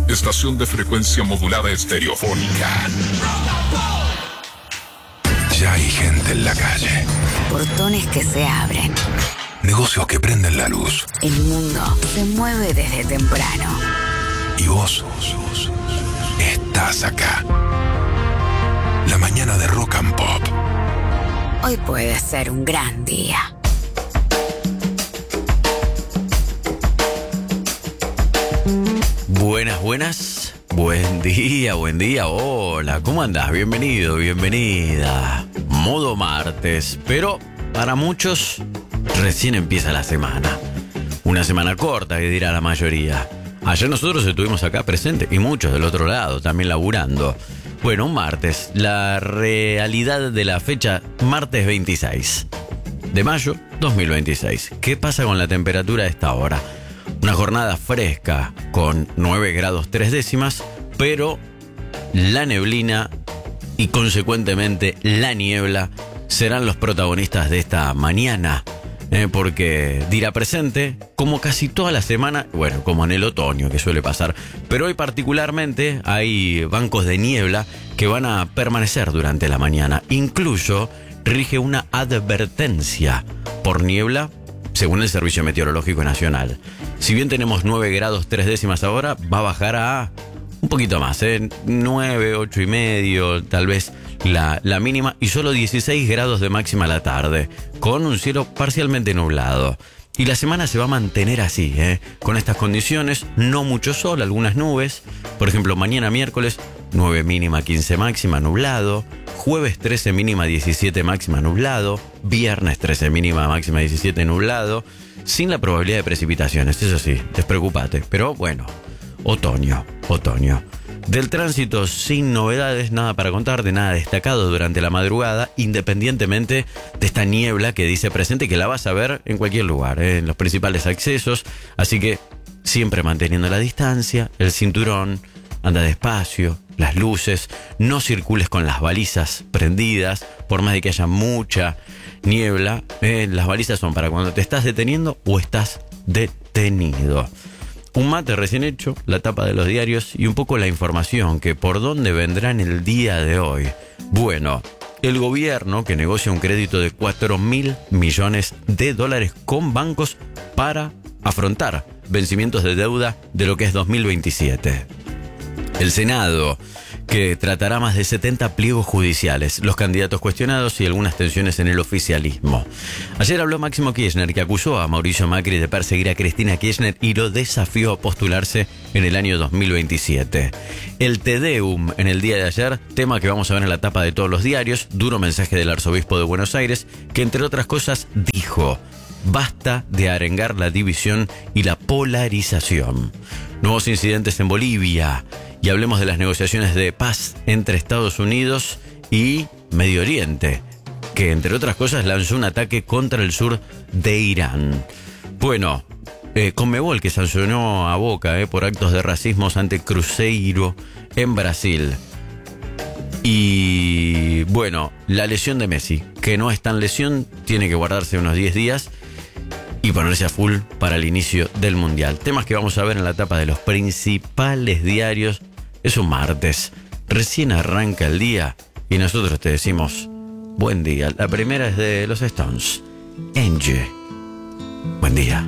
estación de frecuencia modulada estereofónica. Ya hay gente en la calle. Portones que se abren. Negocios que prenden la luz. El mundo se mueve desde temprano. Y vos estás acá. La mañana de Rock and Pop. Hoy puede ser un gran día. Buenas. Buen día. Hola, ¿cómo andás? Bienvenido, bienvenida. Modo martes, pero para muchos recién empieza la semana. Una semana corta, que dirá la mayoría. Ayer nosotros estuvimos acá presentes y muchos del otro lado también laburando. Bueno, un martes, la realidad de la fecha, martes 26 de mayo 2026. ¿Qué pasa con la temperatura a esta hora? Una jornada fresca con 9 grados 3 décimas, pero la neblina y consecuentemente la niebla serán los protagonistas de esta mañana. Porque dirá presente, como casi toda la semana, bueno, como en el otoño que suele pasar, pero hoy particularmente hay bancos de niebla que van a permanecer durante la mañana. Incluso rige una advertencia por niebla según el Servicio Meteorológico Nacional. Si bien tenemos 9 grados 3 décimas ahora, va a bajar a un poquito más, 9, 8 y medio, tal vez la mínima, y solo 16 grados de máxima a la tarde, con un cielo parcialmente nublado. Y la semana se va a mantener así, con estas condiciones, no mucho sol, algunas nubes. Por ejemplo, mañana miércoles, 9 mínima, 15 máxima, nublado. Jueves 13 mínima, 17 máxima, nublado. Viernes 13 mínima, máxima, 17 nublado. Sin la probabilidad de precipitaciones, eso sí, despreocupate. Pero bueno, otoño. Del tránsito sin novedades, nada para contar, de nada destacado durante la madrugada, independientemente de esta niebla que dice presente, que la vas a ver en cualquier lugar, en los principales accesos. Así que siempre manteniendo la distancia, el cinturón, anda despacio, las luces, no circules con las balizas prendidas, por más de que haya mucha niebla. Las balizas son para cuando te estás deteniendo o estás detenido. Un mate recién hecho, la tapa de los diarios y un poco la información que por dónde vendrá en el día de hoy. Bueno, el gobierno que negocia un crédito de 4.000 millones de dólares con bancos para afrontar vencimientos de deuda de lo que es 2027. El Senado, que tratará más de 70 pliegos judiciales, los candidatos cuestionados y algunas tensiones en el oficialismo. Ayer habló Máximo Kirchner, que acusó a Mauricio Macri de perseguir a Cristina Kirchner y lo desafió a postularse en el año 2027. El Te Deum en el día de ayer, tema que vamos a ver en la tapa de todos los diarios, duro mensaje del arzobispo de Buenos Aires, que entre otras cosas dijo: basta de arengar la división y la polarización. Nuevos incidentes en Bolivia. Y hablemos de las negociaciones de paz entre Estados Unidos y Medio Oriente, que entre otras cosas lanzó un ataque contra el sur de Irán. Bueno, Conmebol, que sancionó a Boca por actos de racismo ante Cruzeiro en Brasil. Y bueno, la lesión de Messi, que no es tan lesión, tiene que guardarse unos 10 días y ponerse a full para el inicio del Mundial. Temas que vamos a ver en la tapa de los principales diarios. Es un martes, recién arranca el día y nosotros te decimos buen día. La primera es de los Stones, Angie. Buen día.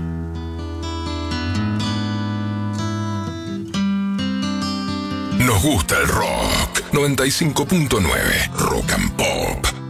Nos gusta el rock. 95.9 Rock and Pop.